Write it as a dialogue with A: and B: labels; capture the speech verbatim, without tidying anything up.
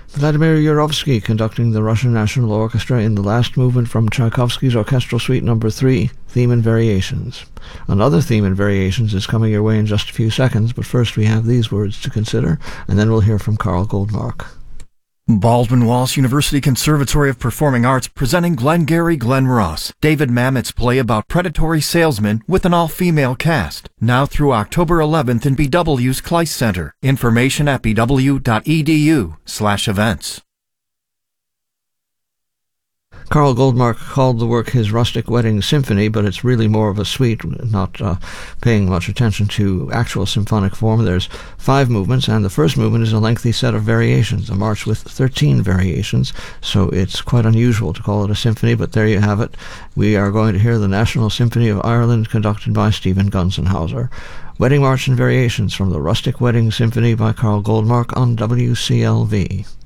A: Vladimir Yurovsky conducting the Russian National Orchestra in the last movement from Tchaikovsky's Orchestral Suite number three, Theme and Variations. Another Theme and Variations is coming your way in just a few seconds, but first we have these words to consider, and then we'll hear from Carl Goldmark.
B: Baldwin Wallace University Conservatory of Performing Arts presenting Glengarry Glen Ross, David Mamet's play about predatory salesmen with an all-female cast. Now through October eleventh in B W's Kleist Center. Information at bw.edu slash events.
A: Carl Goldmark called the work his Rustic Wedding Symphony, but it's really more of a suite, not uh, paying much attention to actual symphonic form. There's five movements, and the first movement is a lengthy set of variations, a march with thirteen variations, so it's quite unusual to call it a symphony, but there you have it. We are going to hear the National Symphony of Ireland conducted by Stephen Gunzenhauser. Wedding March and Variations from the Rustic Wedding Symphony by Carl Goldmark on W C L V.